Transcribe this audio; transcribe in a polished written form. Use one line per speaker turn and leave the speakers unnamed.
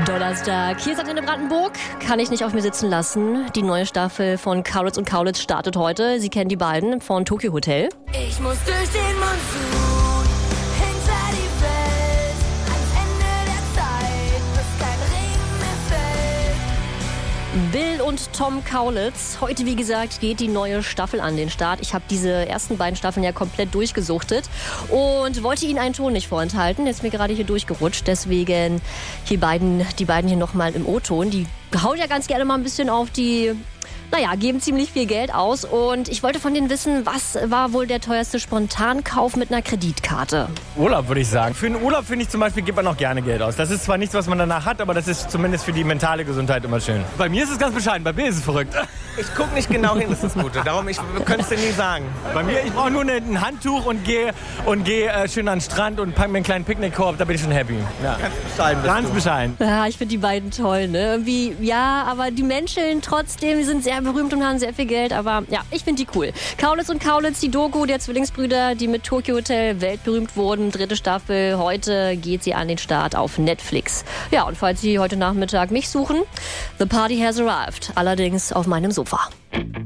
Donnerstag. Hier seid ihr in Brandenburg. Kann ich nicht auf mir sitzen lassen. Die neue Staffel von Kaulitz und Kaulitz startet heute. Sie kennen die beiden von Tokyo Hotel.
Ich muss durch den Monsun, hinter die Welt, ans Ende der Zeit, bis kein Ring mehr fällt.
Bill und Tom Kaulitz. Heute, wie gesagt, geht die neue Staffel an den Start. Ich habe diese ersten beiden Staffeln ja komplett durchgesuchtet und wollte Ihnen einen Ton nicht vorenthalten. Jetzt ist mir gerade hier durchgerutscht. Deswegen die beiden hier nochmal im O-Ton. Die hauen ja ganz gerne mal ein bisschen auf die... geben ziemlich viel Geld aus. Und ich wollte von denen wissen, was war wohl der teuerste Spontankauf mit einer Kreditkarte?
Urlaub, würde ich sagen. Für einen Urlaub, finde ich zum Beispiel, gibt man auch gerne Geld aus. Das ist zwar nichts, was man danach hat, aber das ist zumindest für die mentale Gesundheit immer schön. Bei mir ist es ganz bescheiden, bei mir ist es verrückt.
Ich gucke nicht genau hin, das ist das Gute. Darum, ich könnte es dir nie sagen.
Bei mir, ich brauche nur ein Handtuch und gehe schön an den Strand und packe mir einen kleinen Picknickkorb, da bin ich schon happy. Ja.
Ganz bescheiden bist
Ganz
du.
bescheiden.
Ja, ich finde die beiden toll, ne? Irgendwie, ja, aber die menscheln trotzdem, die sind sehr berühmt und haben sehr viel Geld, aber ja, ich finde die cool. Kaulitz und Kaulitz, die Doku der Zwillingsbrüder, die mit Tokyo Hotel weltberühmt wurden, 3. Staffel, heute geht sie an den Start auf Netflix. Ja, und falls Sie heute Nachmittag mich suchen, The Party has arrived, allerdings auf meinem Sofa.